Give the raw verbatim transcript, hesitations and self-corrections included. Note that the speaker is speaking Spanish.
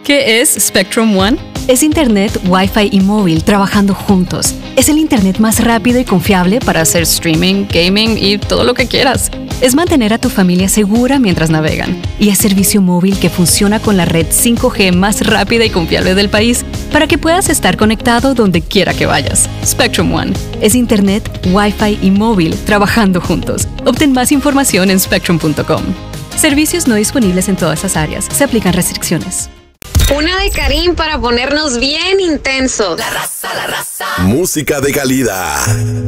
¿Qué es Spectrum One? Es Internet, Wi-Fi y móvil trabajando juntos. Es el Internet más rápido y confiable Para hacer streaming, gaming y todo lo que quieras. Es mantener a tu familia segura mientras navegan. Y es servicio móvil que funciona con la red cinco G más rápida y confiable del país para que puedas estar conectado donde quiera que vayas. Spectrum One. Es Internet, Wi-Fi y móvil trabajando juntos. Obtén más información en spectrum punto com. Servicios no disponibles en todas esas áreas. Se aplican restricciones. Una de Karim para ponernos bien intensos. La raza, la raza. Música de calidad.